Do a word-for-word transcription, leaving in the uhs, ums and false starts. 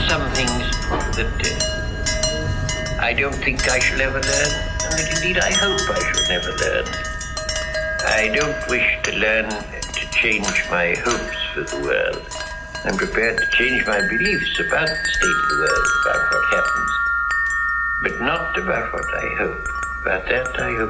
some things that uh, I don't think I shall ever learn, and that indeed I hope I shall never learn. I don't wish to learn to change my hopes for the world. I'm prepared to change my beliefs about the state of the world, about what happens, but not about what I hope. About that I hope